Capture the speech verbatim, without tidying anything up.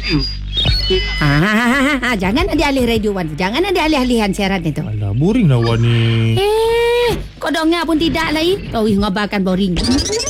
Ah, jangan ada alih radio Wan. Jangan ada alih-alihan siaran itu. Alah, boring lah Wan ni. Eh, kau dengar pun tidak lagi. Kau ih ngabarkan boring.